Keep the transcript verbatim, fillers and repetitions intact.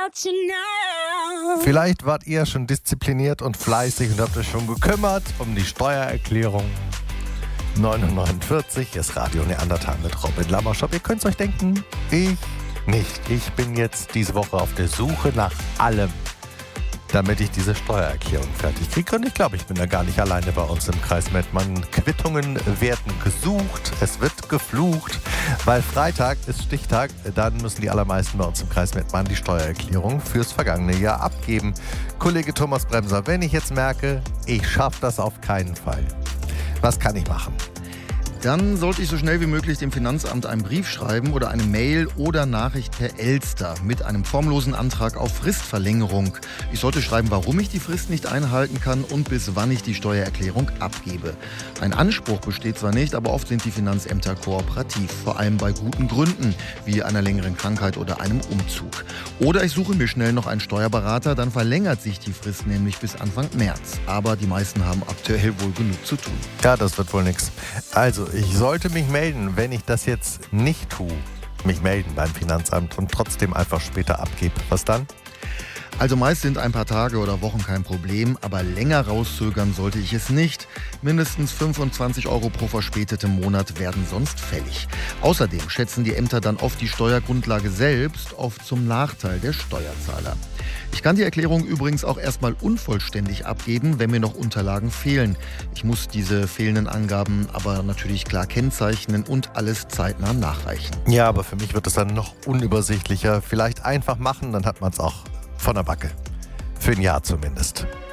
without you now. Vielleicht wart ihr schon diszipliniert und fleißig und habt euch schon gekümmert um die Steuererklärung. neun Uhr neunundvierzig ist Radio Neandertal mit Robin Lammerschop. Ihr könnt es euch denken, ich nicht. Ich bin jetzt diese Woche auf der Suche nach allem, damit ich diese Steuererklärung fertig kriege. Und ich glaube, ich bin da gar nicht alleine bei uns im Kreis Mettmann. Quittungen werden gesucht, es wird geflucht, weil Freitag ist Stichtag. Dann müssen die allermeisten bei uns im Kreis Mettmann die Steuererklärung fürs vergangene Jahr abgeben. Kollege Thomas Bremser, wenn ich jetzt merke, ich schaffe das auf keinen Fall, was kann ich machen? Dann sollte ich so schnell wie möglich dem Finanzamt einen Brief schreiben oder eine Mail oder Nachricht per Elster mit einem formlosen Antrag auf Fristverlängerung. Ich sollte schreiben, warum ich die Frist nicht einhalten kann und bis wann ich die Steuererklärung abgebe. Ein Anspruch besteht zwar nicht, aber oft sind die Finanzämter kooperativ, vor allem bei guten Gründen, wie einer längeren Krankheit oder einem Umzug. Oder ich suche mir schnell noch einen Steuerberater, dann verlängert sich die Frist nämlich bis Anfang März. Aber die meisten haben aktuell wohl genug zu tun. Ja, das wird wohl nichts. Also, ich sollte mich melden, wenn ich das jetzt nicht tue. Mich melden beim Finanzamt und trotzdem einfach später abgebe. Was dann? Also meist sind ein paar Tage oder Wochen kein Problem, aber länger rauszögern sollte ich es nicht. Mindestens fünfundzwanzig Euro pro verspätetem Monat werden sonst fällig. Außerdem schätzen die Ämter dann oft die Steuergrundlage selbst, oft zum Nachteil der Steuerzahler. Ich kann die Erklärung übrigens auch erstmal unvollständig abgeben, wenn mir noch Unterlagen fehlen. Ich muss diese fehlenden Angaben aber natürlich klar kennzeichnen und alles zeitnah nachreichen. Ja, aber für mich wird es dann noch unübersichtlicher. Vielleicht einfach machen, dann hat man es auch von der Backe. Für ein Jahr zumindest.